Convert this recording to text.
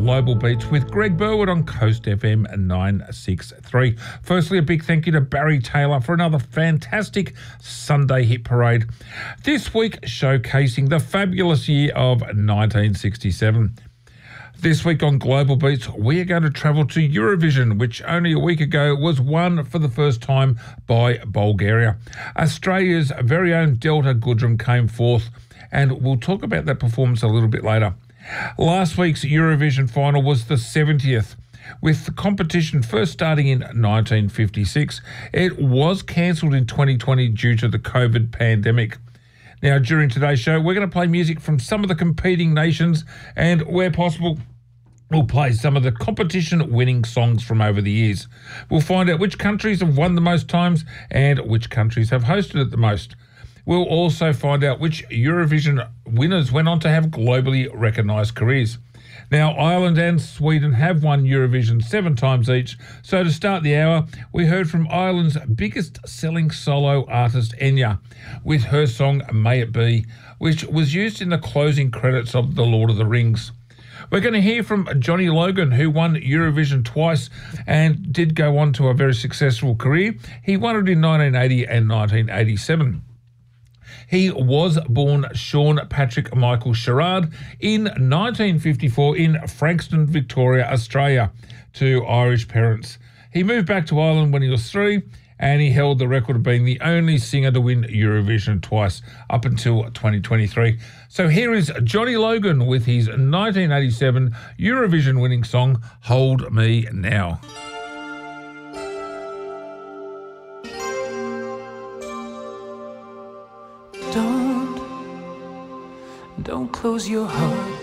Global Beats with Greg Burwood on Coast FM 963. Firstly, a big thank you to Barry Taylor for another fantastic Sunday hit parade. This week, showcasing the fabulous year of 1967. This week on Global Beats, we are going to travel to Eurovision, which only a week ago was won for the first time by Bulgaria. Australia's very own Delta Goodrem came forth, and we'll talk about that performance a little bit later. Last week's Eurovision final was the 70th, with the competition first starting in 1956. It was cancelled in 2020 due to the COVID pandemic. Now, during today's show, we're going to play music from some of the competing nations, and where possible, we'll play some of the competition-winning songs from over the years. We'll find out which countries have won the most times and which countries have hosted it the most. We'll also find out which Eurovision winners went on to have globally recognised careers. Now, Ireland and Sweden have won Eurovision 7 times each, so to start the hour, we heard from Ireland's biggest-selling solo artist, Enya, with her song May It Be, which was used in the closing credits of The Lord of the Rings. We're going to hear from Johnny Logan, who won Eurovision twice and did go on to a very successful career. He won it in 1980 and 1987. He was born Sean Patrick Michael Sherrard in 1954 in Frankston, Victoria, Australia, to Irish parents. He moved back to Ireland when he was 3, and he held the record of being the only singer to win Eurovision twice up until 2023. So here is Johnny Logan with his 1987 Eurovision winning song, Hold Me Now. Don't close your heart